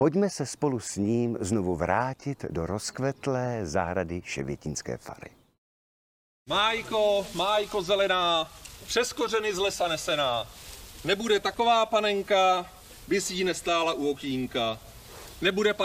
Pojďme se spolu s ním znovu vrátit do rozkvetlé zahrady Ševětínské fary. Májko zelená, přes kořeny z lesa nesená. Nebude taková panenka, by si ji nestála u okýnka. Nebude